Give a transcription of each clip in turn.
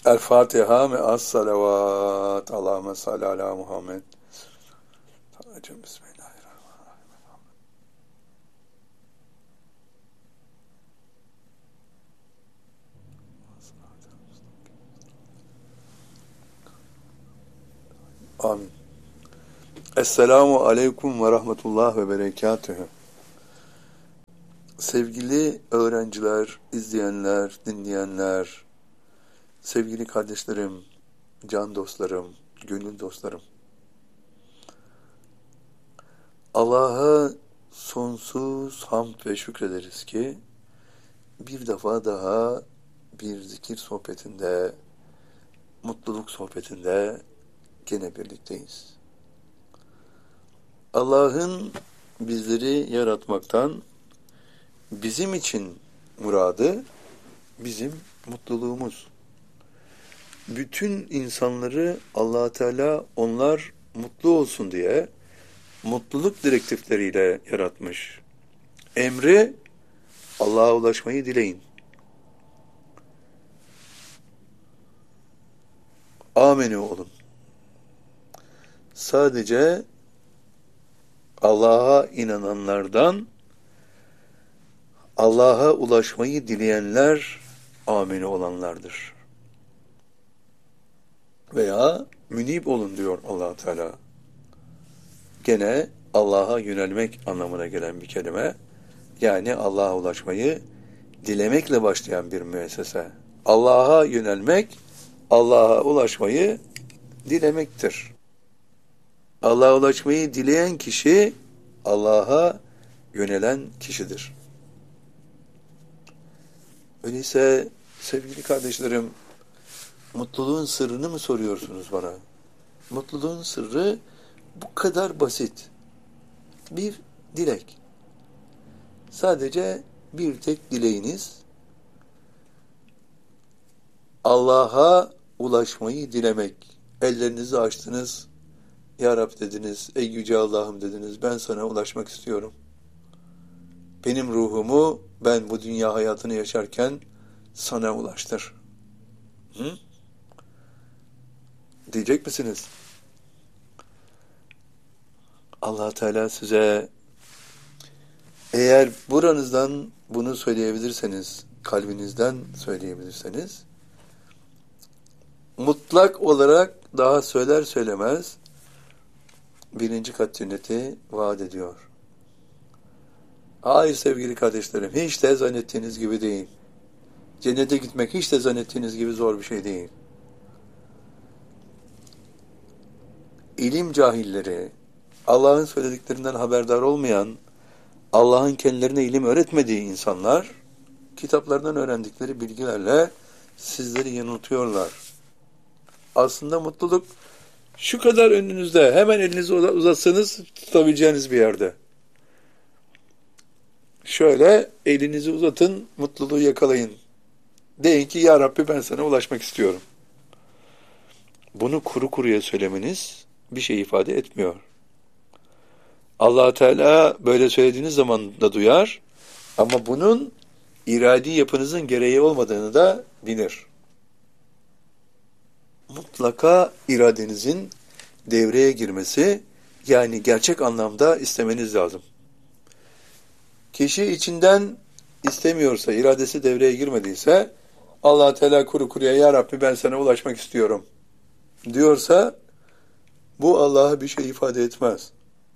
El Fatiha ve as salavat. Allahümme salli ala Muhammed. Hocam bismillahirrahmanirrahim. Amin. Esselamu aleyküm ve rahmetullah ve berekatühü. Sevgili öğrenciler, izleyenler, dinleyenler, sevgili kardeşlerim, can dostlarım, gönül dostlarım. Allah'a sonsuz hamd ve şükrederiz ki bir defa daha bir zikir sohbetinde, mutluluk sohbetinde gene birlikteyiz. Allah'ın bizleri yaratmaktan bizim için muradı, bizim mutluluğumuz. Bütün insanları Allah Teala onlar mutlu olsun diye mutluluk direktifleriyle yaratmış. Emri Allah'a ulaşmayı dileyin. Amenü olun. Sadece Allah'a inananlardan Allah'a ulaşmayı dileyenler amenü olanlardır. Veya münib olun diyor Allah Teala. Gene Allah'a yönelmek anlamına gelen bir kelime. Yani Allah'a ulaşmayı dilemekle başlayan bir müessese. Allah'a yönelmek, Allah'a ulaşmayı dilemektir. Allah'a ulaşmayı dileyen kişi Allah'a yönelen kişidir. Öyleyse sevgili kardeşlerim, mutluluğun sırrını mı soruyorsunuz bana? Mutluluğun sırrı bu kadar basit. Bir dilek. Sadece bir tek dileğiniz Allah'a ulaşmayı dilemek. Ellerinizi açtınız. Ya Rab dediniz, ey yüce Allah'ım dediniz, ben sana ulaşmak istiyorum. Benim ruhumu ben bu dünya hayatını yaşarken sana ulaştır. Hı? Diyecek misiniz? Allah Teala size eğer buranızdan bunu söyleyebilirseniz, kalbinizden söyleyebilirseniz, mutlak olarak daha söyler söylemez birinci kat cenneti vaat ediyor. Hayır sevgili kardeşlerim, hiç de zannettiğiniz gibi değil. Cennete gitmek hiç de zannettiğiniz gibi zor bir şey değil. İlim cahilleri, Allah'ın söylediklerinden haberdar olmayan, Allah'ın kendilerine ilim öğretmediği insanlar, kitaplardan öğrendikleri bilgilerle sizleri yanıltıyorlar. Aslında mutluluk şu kadar önünüzde, hemen elinizi uzatsanız tutabileceğiniz bir yerde. Şöyle elinizi uzatın, mutluluğu yakalayın. Deyin ki ya Rabbi ben sana ulaşmak istiyorum. Bunu kuru kuruya söylemeniz bir şey ifade etmiyor. Allah Teala böyle söylediğiniz zaman da duyar ama bunun iradi yapınızın gereği olmadığını da bilir. Mutlaka iradenizin devreye girmesi, yani gerçek anlamda istemeniz lazım. Kişi içinden istemiyorsa, iradesi devreye girmediyse, Allah Teala kuru kuruya ya Rabbi ben sana ulaşmak istiyorum diyorsa, bu Allah'a bir şey ifade etmez.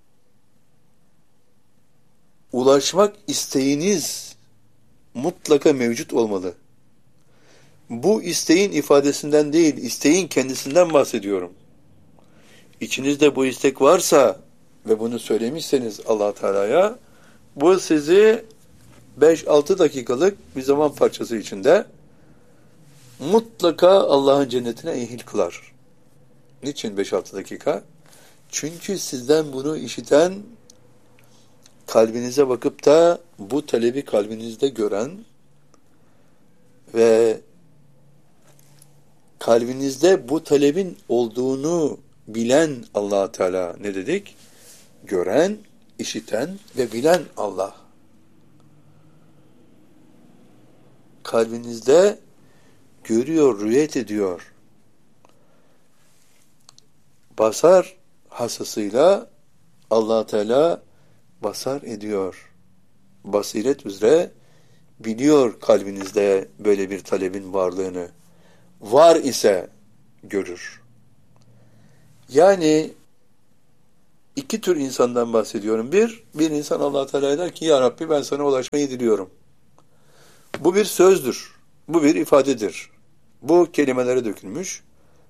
Ulaşmak isteğiniz mutlaka mevcut olmalı. Bu isteğin ifadesinden değil, isteğin kendisinden bahsediyorum. İçinizde bu istek varsa ve bunu söylemişseniz Allah Teala'ya, bu sizi 5-6 dakikalık bir zaman parçası içinde mutlaka Allah'ın cennetine ehil kılar. Niçin 5-6 dakika? Çünkü sizden bunu işiten, kalbinize bakıp da bu talebi kalbinizde gören ve kalbinizde bu talebin olduğunu bilen Allah Teala ne dedik? Gören, işiten ve bilen Allah. Kalbinizde görüyor, rüyet ediyor. Basar hasasıyla Allah Teala basar ediyor. Basiret üzere biliyor kalbinizde böyle bir talebin varlığını. Var ise görür. Yani iki tür insandan bahsediyorum. Bir insan Allah Teala der ki ya Rabbi ben sana ulaşmayı diliyorum. Bu bir sözdür. Bu bir ifadedir. Bu kelimelere dökülmüş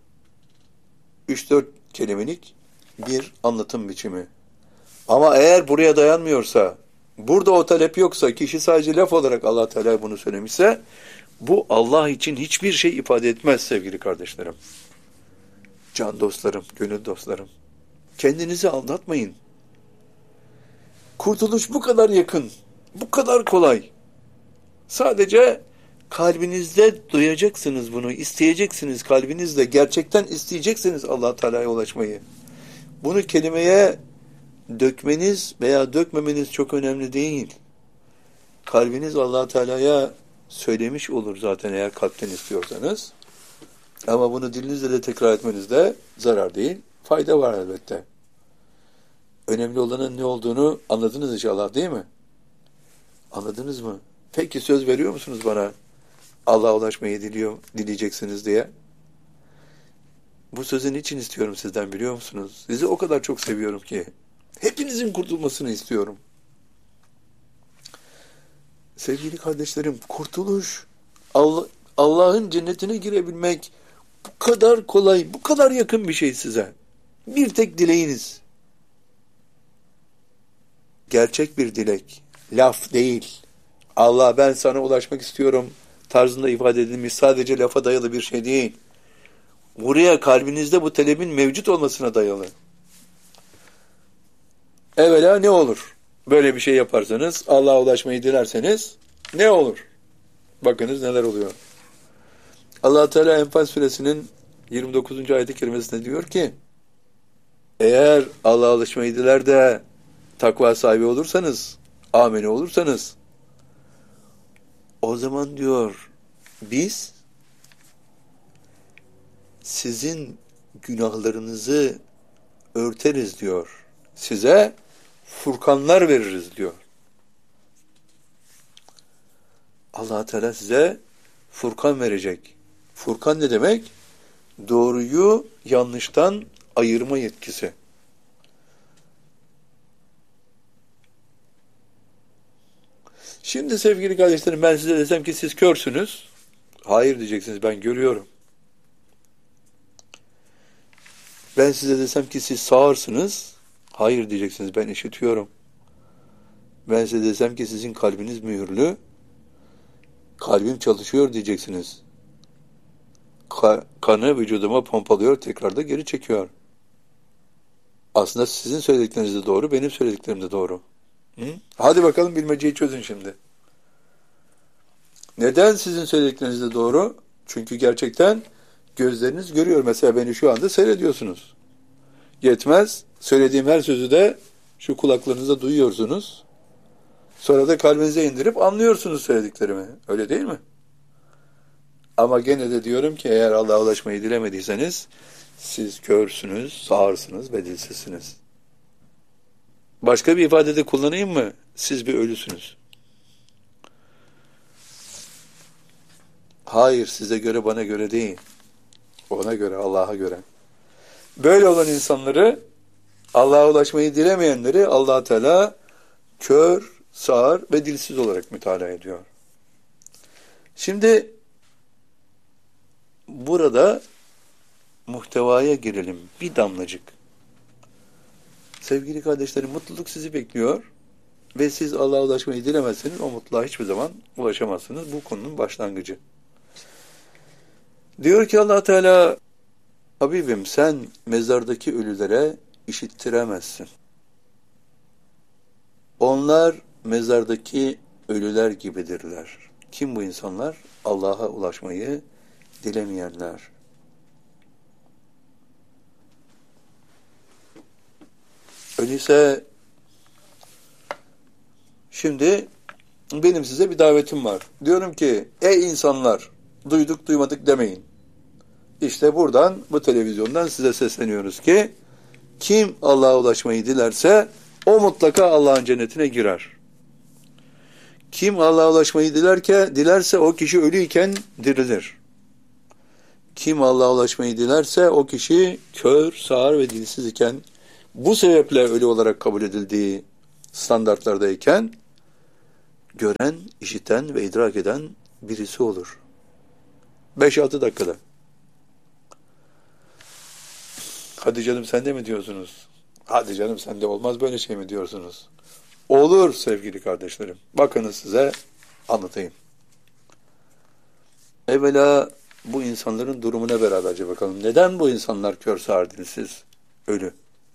3-4 kelimelik bir anlatım biçimi. Ama eğer buraya dayanmıyorsa, burada o talep yoksa, kişi sadece laf olarak Allah Teala bunu söylemişse, bu Allah için hiçbir şey ifade etmez sevgili kardeşlerim. Can dostlarım, gönül dostlarım. Kendinizi aldatmayın. Kurtuluş bu kadar yakın, bu kadar kolay. Sadece kalbinizde duyacaksınız bunu, isteyeceksiniz kalbinizle, gerçekten isteyeceksiniz Allah Teala'ya ulaşmayı. Bunu kelimeye dökmeniz veya dökmemeniz çok önemli değil. Kalbiniz Allah Teala'ya söylemiş olur zaten eğer kalpten istiyorsanız. Ama bunu dilinizle de tekrar etmenizde zarar değil, fayda var elbette. Önemli olanın ne olduğunu anladınız inşallah değil mi? Anladınız mı? Peki söz veriyor musunuz bana? Allah'a ulaşmayı dileyeceksiniz diye. Bu sözün için istiyorum sizden biliyor musunuz? Sizi o kadar çok seviyorum ki. Hepinizin kurtulmasını istiyorum. Sevgili kardeşlerim, kurtuluş, Allah'ın cennetine girebilmek bu kadar kolay, bu kadar yakın bir şey size. Bir tek dileğiniz. Gerçek bir dilek. Laf değil. Allah ben sana ulaşmak istiyorum tarzında ifade edilmiş sadece lafa dayalı bir şey değil. Buraya kalbinizde bu talebin mevcut olmasına dayalı. Evvela ne olur? Böyle bir şey yaparsanız, Allah'a ulaşmayı dilerseniz ne olur? Bakınız neler oluyor. Allah Teala Enfal suresinin 29. ayet-i kerimesinde diyor ki eğer Allah'a ulaşmayı diler de takva sahibi olursanız, ameli olursanız o zaman diyor biz sizin günahlarınızı örteriz diyor. Size furkanlar veririz diyor. Allah Teala size furkan verecek. Furkan ne demek? Doğruyu yanlıştan ayırma yetkisi. Şimdi sevgili kardeşlerim ben size desem ki siz körsünüz. Hayır diyeceksiniz ben görüyorum. Ben size desem ki siz sağırsınız. Hayır diyeceksiniz ben işitiyorum. Ben size desem ki sizin kalbiniz mühürlü. Kalbim çalışıyor diyeceksiniz. Kanı vücuduma pompalıyor tekrar da geri çekiyor. Aslında sizin söyledikleriniz de doğru, benim söylediklerim de doğru. Hı? Hadi bakalım bilmeceyi çözün şimdi. Neden sizin söyledikleriniz de doğru? Çünkü gerçekten gözleriniz görüyor. Mesela beni şu anda seyrediyorsunuz. Yetmez. Söylediğim her sözü de şu kulaklarınızda duyuyorsunuz. Sonra da kalbinize indirip anlıyorsunuz söylediklerimi. Öyle değil mi? Ama gene de diyorum ki eğer Allah'a ulaşmayı dilemediyseniz siz körsünüz, sağırsınız ve dilsizsiniz. Başka bir ifadede kullanayım mı? Siz bir ölüsünüz. Hayır, size göre bana göre değil. Ona göre, Allah'a göre. Böyle olan insanları, Allah'a ulaşmayı dilemeyenleri Allah Teala kör, sağır ve dilsiz olarak mütalaa ediyor. Şimdi burada muhtevaya girelim. Bir damlacık. Sevgili kardeşlerim, mutluluk sizi bekliyor ve siz Allah'a ulaşmayı dilemezseniz o mutluluğa hiçbir zaman ulaşamazsınız. Bu konunun başlangıcı. Diyor ki Allah Teala, Habibim sen mezardaki ölülere işittiremezsin. Onlar mezardaki ölüler gibidirler. Kim bu insanlar? Allah'a ulaşmayı dilemeyenler. Öyleyse şimdi benim size bir davetim var. Diyorum ki ey insanlar duyduk duymadık demeyin. İşte buradan, bu televizyondan size sesleniyoruz ki kim Allah'a ulaşmayı dilerse o mutlaka Allah'ın cennetine girer. Kim Allah'a ulaşmayı dilerse o kişi ölüyken dirilir. Kim Allah'a ulaşmayı dilerse o kişi kör, sağır ve dilsiz iken, bu sebeple ölü olarak kabul edildiği standartlardayken gören, işiten ve idrak eden birisi olur. 5-6 dakikada. Hadi canım sende mi diyorsunuz? Hadi canım sende olmaz böyle şey mi diyorsunuz? Olur sevgili kardeşlerim. Bakınız size anlatayım. Evvela bu insanların durumuna beraberce bakalım. Neden bu insanlar kör, sağır, dilsiz, ölü?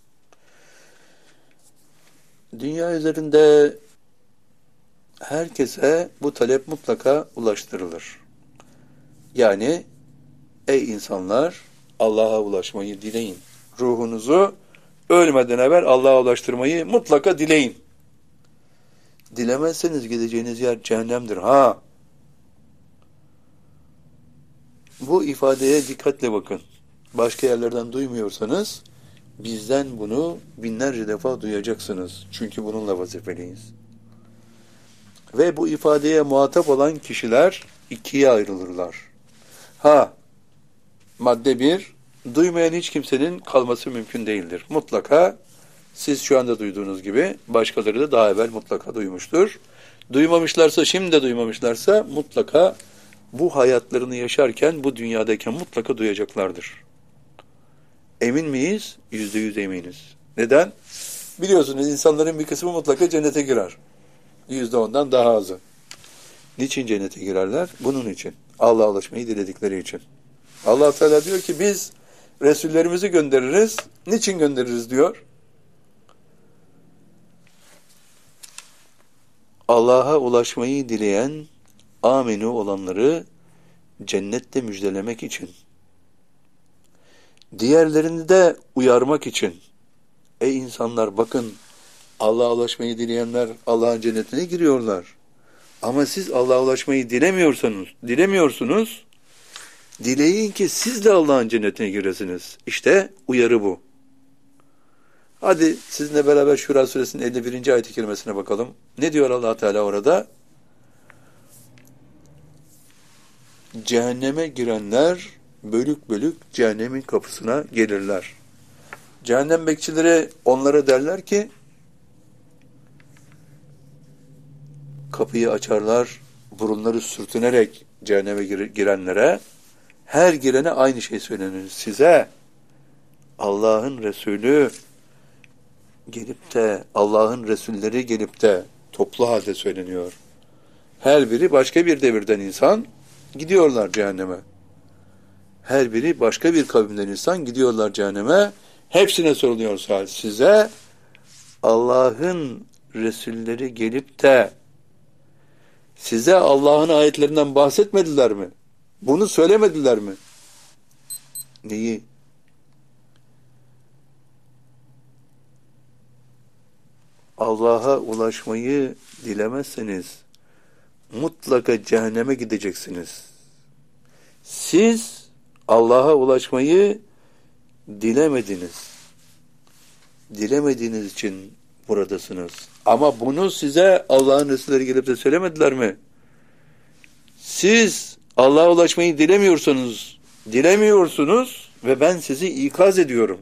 Dünya üzerinde herkese bu talep mutlaka ulaştırılır. Yani ey insanlar Allah'a ulaşmayı dileyin. Ruhunuzu ölmeden evvel Allah'a ulaştırmayı mutlaka dileyin. Dilemezseniz gideceğiniz yer cehennemdir. Ha! Bu ifadeye dikkatle bakın. Başka yerlerden duymuyorsanız bizden bunu binlerce defa duyacaksınız. Çünkü bununla vazifeliyiz. Ve bu ifadeye muhatap olan kişiler ikiye ayrılırlar. Ha! Madde 1, duymayan hiç kimsenin kalması mümkün değildir. Mutlaka siz şu anda duyduğunuz gibi başkaları da daha evvel mutlaka duymuştur. Duymamışlarsa, şimdi de duymamışlarsa mutlaka bu hayatlarını yaşarken, bu dünyadayken mutlaka duyacaklardır. Emin miyiz? %100 eminiz. Neden? Biliyorsunuz insanların bir kısmı mutlaka cennete girer. %10'dan daha azı. Niçin cennete girerler? Bunun için. Allah'a ulaşmayı diledikleri için. Allah Teala diyor ki biz Resullerimizi göndeririz. Niçin göndeririz diyor? Allah'a ulaşmayı dileyen aminu olanları cennette müjdelemek için. Diğerlerini de uyarmak için. Ey insanlar bakın, Allah'a ulaşmayı dileyenler Allah'ın cennetine giriyorlar. Ama siz Allah'a ulaşmayı dilemiyorsunuz. Dileyin ki siz de Allah'ın cennetine giresiniz. İşte uyarı bu. Hadi sizinle beraber Şura suresinin 51. ayet-i kerimesine bakalım. Ne diyor Allah Teala orada? Cehenneme girenler bölük bölük cehennemin kapısına gelirler. Cehennem bekçileri onlara derler ki kapıyı açarlar, burunları sürtünerek cehenneme girenlere, her girene aynı şey söylenir. Size Allah'ın Resulü gelip de, Allah'ın Resulleri gelip de toplu halde söyleniyor. Her biri başka bir devirden insan gidiyorlar cehenneme. Her biri başka bir kavimden insan gidiyorlar cehenneme. Hepsine soruluyor size Allah'ın Resulleri gelip de size Allah'ın ayetlerinden bahsetmediler mi? Bunu söylemediler mi? Neyi? Allah'a ulaşmayı dilemezseniz mutlaka cehenneme gideceksiniz. Siz Allah'a ulaşmayı dilemediniz. Dilemediğiniz için buradasınız. Ama bunu size Allah'ın Resulleri gelip de söylemediler mi? Siz Allah'a ulaşmayı dilemiyorsunuz ve ben sizi ikaz ediyorum.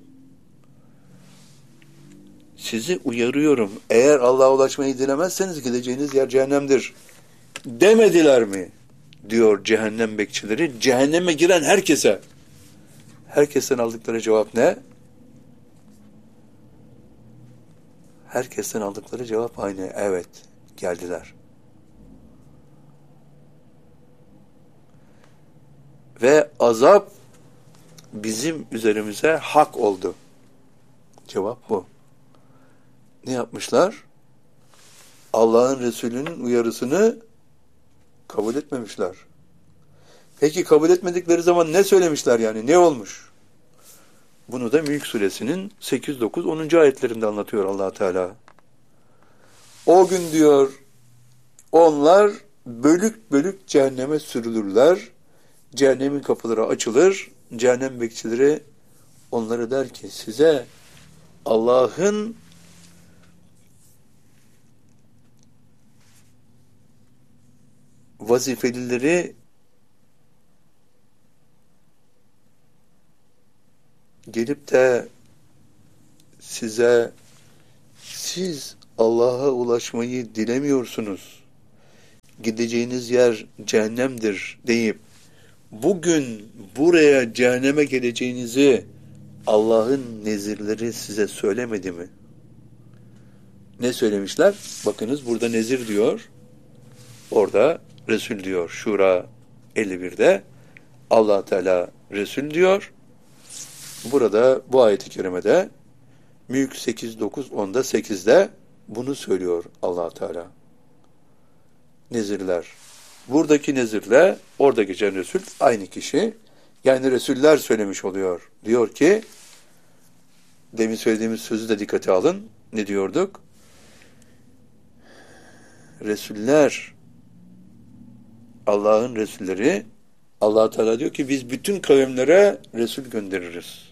Sizi uyarıyorum. Eğer Allah'a ulaşmayı dilemezseniz gideceğiniz yer cehennemdir. Demediler mi? Diyor cehennem bekçileri. Cehenneme giren herkese. Herkesten aldıkları cevap ne? Herkesten aldıkları cevap aynı. Evet, geldiler. Ve azap bizim üzerimize hak oldu. Cevap bu. Ne yapmışlar? Allah'ın Resulü'nün uyarısını kabul etmemişler. Peki kabul etmedikleri zaman ne söylemişler yani? Ne olmuş? Bunu da Mülk suresinin 8, 9, 10. ayetlerinde anlatıyor Allah Teala. O gün diyor onlar bölük bölük cehenneme sürülürler. cehennemin kapıları açılır. Cehennem bekçileri onlara der ki size Allah'ın vazifelileri gelip de siz Allah'a ulaşmayı dilemiyorsunuz. Gideceğiniz yer cehennemdir deyip bugün buraya cehenneme geleceğinizi Allah'ın nezirleri size söylemedi mi? Ne söylemişler? Bakınız burada nezir diyor. Orada Resul diyor. Şura 51'de Allah Teala Resul diyor. Burada bu ayet-i kerimede Mülk 8, 9, 10'da 8'de bunu söylüyor Allah Teala. Nezirler. Buradaki nezirle orada geçen Resul aynı kişi. Yani Resuller söylemiş oluyor. Diyor ki demin söylediğimiz sözü de dikkate alın. Ne diyorduk? Resuller Allah'ın Resulleri Allah Teala diyor ki biz bütün kavimlere Resul göndeririz.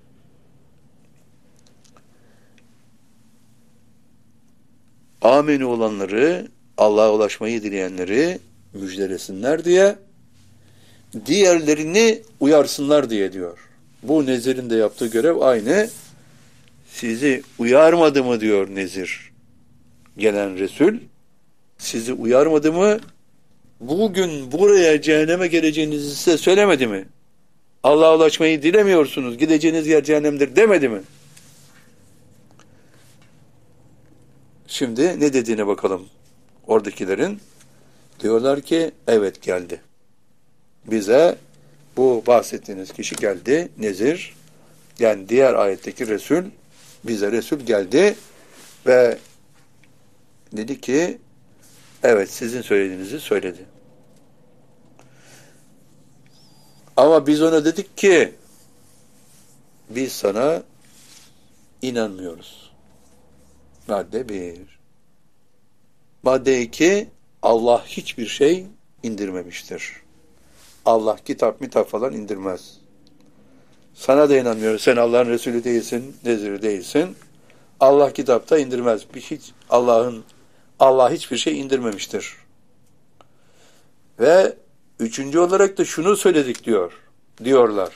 Ameni olanları, Allah'a ulaşmayı dileyenleri müjdelesinler diye, diğerlerini uyarsınlar diye diyor. Bu Nezir'in de yaptığı görev aynı. Sizi uyarmadı mı diyor Nezir. Gelen Resul, sizi uyarmadı mı? Bugün buraya cehenneme geleceğinizi size söylemedi mi? Allah'a ulaşmayı dilemiyorsunuz, gideceğiniz yer cehennemdir demedi mi? Şimdi ne dediğine bakalım oradakilerin. Diyorlar ki evet geldi. Bize bu bahsettiğiniz kişi geldi. Nezir. Yani diğer ayetteki Resul. Bize Resul geldi ve dedi ki evet sizin söylediğinizi söyledi. Ama biz ona dedik ki biz sana inanmıyoruz. Madde 1. Madde 2. Allah hiçbir şey indirmemiştir. Allah kitap falan indirmez. Sana da inanmıyoruz. Sen Allah'ın Resulü değilsin, Neziri değilsin. Allah kitapta indirmez. Allah hiçbir şey indirmemiştir. Ve üçüncü olarak da şunu söyledik diyorlar.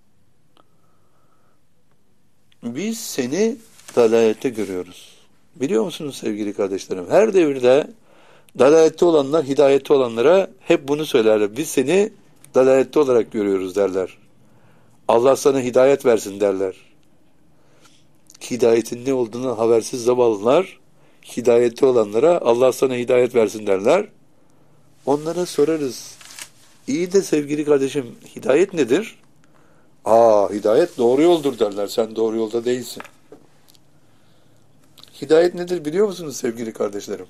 Biz seni dalalette görüyoruz. Biliyor musunuz sevgili kardeşlerim? Her devirde dalalette olanlar, hidayette olanlara hep bunu söylerler. Biz seni dalalette olarak görüyoruz derler. Allah sana hidayet versin derler. Hidayetin ne olduğunu habersiz zavallılar, hidayette olanlara Allah sana hidayet versin derler. Onlara sorarız. İyi de sevgili kardeşim, hidayet nedir? Hidayet doğru yoldur derler. Sen doğru yolda değilsin. Hidayet nedir biliyor musunuz sevgili kardeşlerim?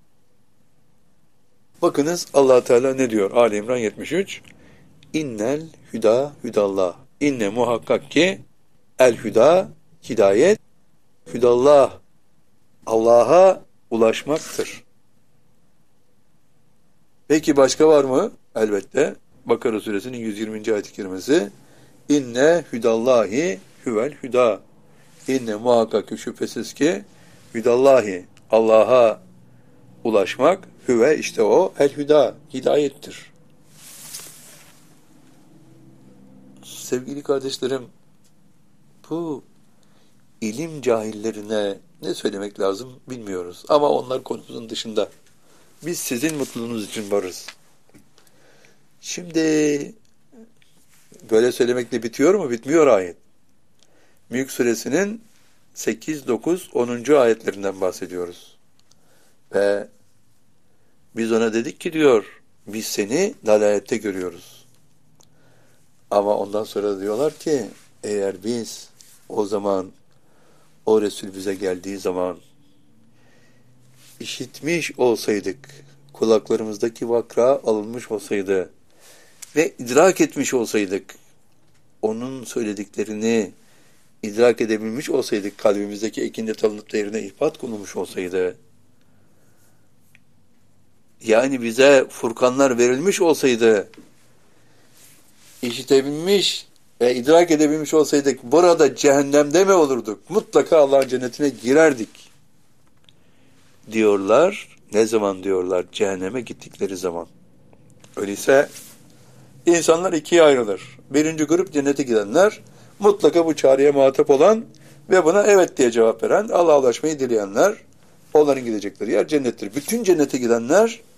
Bakınız Allah Teala ne diyor? Ali İmran 73. İnnel hüda hüdallah. İnne muhakkak ki el hüda hidayet hüdallah. Allah'a ulaşmaktır. Peki başka var mı? Elbette. Bakara suresinin 120. ayet-i kerimesi. İnne hüdallahi hüvel hüda. İnne muhakkak ki şüphesiz ki hüdallahi Allah'a ulaşmak hüve işte o el hüda hidayettir. Sevgili kardeşlerim, bu ilim cahillerine ne söylemek lazım bilmiyoruz. Ama onlar konumuzun dışında. Biz sizin mutluluğunuz için varız. Şimdi böyle söylemekle bitiyor mu? Bitmiyor ayet. Mülk suresinin 8, 9, 10. ayetlerinden bahsediyoruz. Ve biz ona dedik ki diyor, biz seni dalalette görüyoruz. Ama ondan sonra diyorlar ki, eğer biz o zaman, o Resul bize geldiği zaman işitmiş olsaydık, kulaklarımızdaki vakra alınmış olsaydı ve idrak etmiş olsaydık, onun söylediklerini idrak edebilmiş olsaydık, kalbimizdeki ekinde tanınıp değerine ihbat konulmuş olsaydı, yani bize Furkanlar verilmiş olsaydı, işitebilmiş ve idrak edebilmiş olsaydık burada cehennemde mi olurduk? Mutlaka Allah'ın cennetine girerdik diyorlar. Ne zaman diyorlar? Cehenneme gittikleri zaman. Öyleyse insanlar ikiye ayrılır. Birinci grup cennete gidenler, mutlaka bu çağrıya muhatap olan ve buna evet diye cevap veren, Allah'a ulaşmayı dileyenler, onların gidecekleri yer cennettir. Bütün cennete gidenler